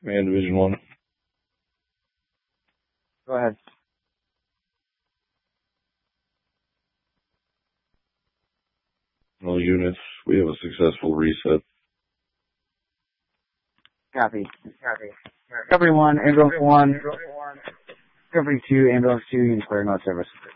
Man, Division 1. Go ahead. All units, we have a successful reset. Copy. Discovery 1, Ambulance 1. Discovery 2, Ambulance 2, units clearing out service.